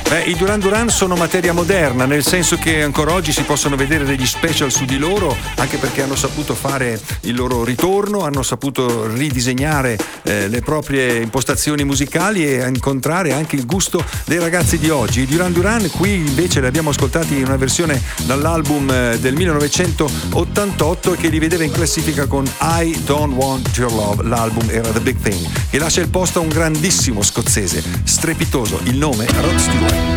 I Duran Duran sono materia moderna, nel senso che ancora oggi si possono vedere degli special su di loro, anche perché hanno saputo fare il loro ritorno, hanno saputo ridisegnare le proprie impostazioni musicali e incontrare anche il gusto dei ragazzi di oggi. I Duran Duran qui invece li abbiamo ascoltati in una versione dall'album del 1988 che li vedeva in classifica con I Don't Want Your Love, l'album era The Big Thing, che lascia il posto a un grandissimo scozzese, strepitoso, il nome Rod Stewart.